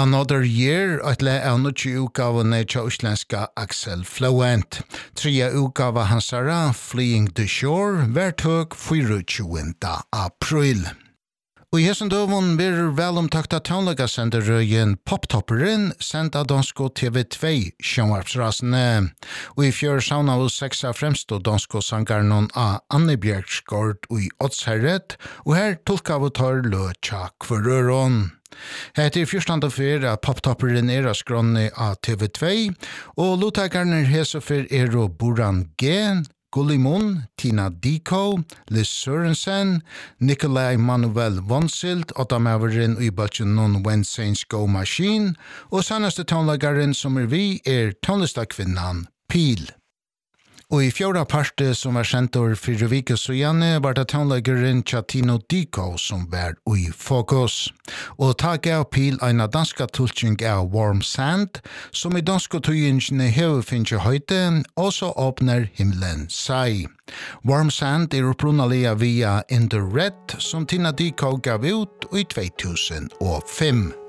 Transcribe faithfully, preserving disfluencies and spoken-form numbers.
Another Year, et le av nutje utgavene til uslenska Axel Flowent. Tria utgava hansara, Fleeing the Shore, vertøk tjuende april. Og i hessen døvun blir velomtakta tånlega senderøyen Poptopperen sendt av dansko T V två sjønvarpsrasene. Og i fjør sauna og seksa fremstå dansko sangarnon av Anne Bjergsgård og i Oddsherret, og her tolka vi tar løtja kvarøron. Hette i fyrstand og fyr at Poptopperen er av skrånne av T V två, og lottakarne hesofer er av Boran G, Gullimon, Tina Diko, Liz Sørensen, Nikolai Manuel Vonsild, Ottamaveren i bøtjen non When Saints Go Machine, og sanneste tonlagaren som er vi er tonlistakvinnan Pil. Og i fjorda parte som var sendt over fire viker så gjerne var det tonlagaren Tino Diko som var i fokus. Og tak av Pil en danska tulking av Warm Sand, som i danska tøyingene hever finner høyde, også åpner himmelen seg. Warm Sand er opprunalia via In the Red, som Tina Diko gav ut i två tusen fem.